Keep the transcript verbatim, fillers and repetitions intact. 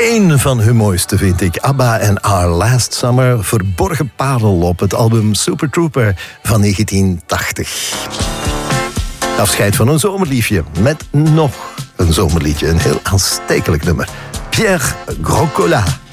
Eén van hun mooiste vind ik. ABBA en Our Last Summer. Verborgen parel op het album Super Trooper van negentien tachtig. Afscheid van een zomerliefje met nog een zomerliedje. Een heel aanstekelijk nummer. Pierre Groscola.